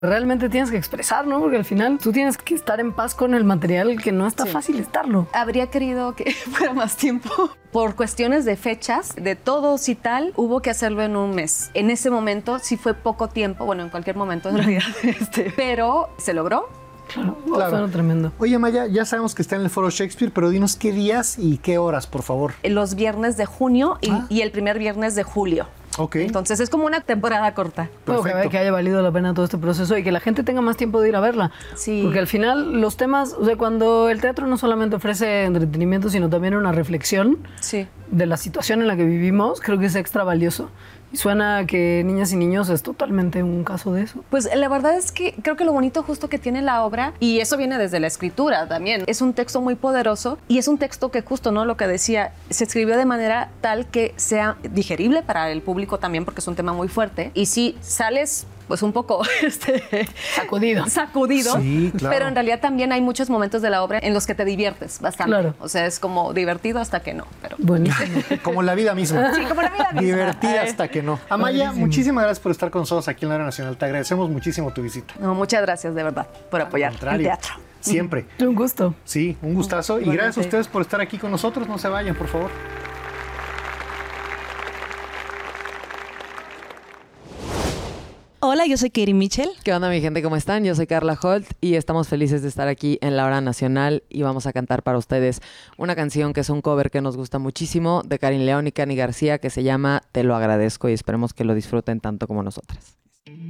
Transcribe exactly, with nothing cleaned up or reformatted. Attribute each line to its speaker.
Speaker 1: realmente tienes que expresar, ¿no? Porque al final tú tienes que estar en paz con el material, que no está sí. fácil estarlo.
Speaker 2: Habría querido que fuera más tiempo. Por cuestiones de fechas, de todos y tal, hubo que hacerlo en un mes. En ese momento sí fue poco tiempo, bueno, en cualquier momento en realidad, este, pero se logró.
Speaker 1: Claro, claro. Fue tremendo.
Speaker 3: Oye, Maya, ya sabemos que está en el Foro Shakespeare, pero dinos qué días y qué horas, por favor.
Speaker 2: Los viernes de junio y, ah. y el primer viernes de julio.
Speaker 3: Okay.
Speaker 2: Entonces es como una temporada corta.
Speaker 1: Bueno, que, que haya valido la pena todo este proceso y que la gente tenga más tiempo de ir a verla.
Speaker 2: Sí.
Speaker 1: Porque al final los temas, o sea, cuando el teatro no solamente ofrece entretenimiento, sino también una reflexión
Speaker 2: sí.
Speaker 1: de la situación en la que vivimos, creo que es extra valioso. Y suena que Niñas y Niños es totalmente un caso de eso.
Speaker 2: Pues la verdad es que creo que lo bonito justo que tiene la obra, y eso viene desde la escritura también, es un texto muy poderoso y es un texto que justo, ¿no? Lo que decía, se escribió de manera tal que sea digerible para el público también, porque es un tema muy fuerte. Y si sales pues un poco este,
Speaker 1: sacudido,
Speaker 2: sacudido
Speaker 3: sí, claro.
Speaker 2: pero en realidad también hay muchos momentos de la obra en los que te diviertes bastante.
Speaker 1: Claro.
Speaker 2: O sea, es como divertido hasta que no. Pero...
Speaker 1: Buenísimo.
Speaker 3: Como la vida misma.
Speaker 2: Sí, como la vida misma.
Speaker 3: Divertida hasta que no. Amaya, buenísimo. Muchísimas gracias por estar con nosotros aquí en la Hora Nacional. Te agradecemos muchísimo tu visita.
Speaker 2: No, muchas gracias, de verdad, por apoyar el teatro.
Speaker 3: Siempre.
Speaker 1: Un gusto.
Speaker 3: Sí, un gustazo. Y gracias a ustedes por estar aquí con nosotros. No se vayan, por favor.
Speaker 4: Hola, yo soy Katie Mitchell.
Speaker 5: ¿Qué onda, mi gente? ¿Cómo están? Yo soy Carla Holt y estamos felices de estar aquí en la Hora Nacional y vamos a cantar para ustedes una canción que es un cover que nos gusta muchísimo de Karin León y Cani García que se llama Te lo agradezco y esperemos que lo disfruten tanto como nosotras.